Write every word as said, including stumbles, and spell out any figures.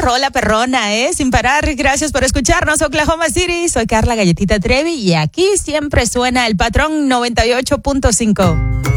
rola perrona, ¿eh? Sin parar. Gracias por escucharnos, Oklahoma City. Soy Carla Galletita Trevi y aquí siempre suena el Patrón noventa y ocho punto cinco.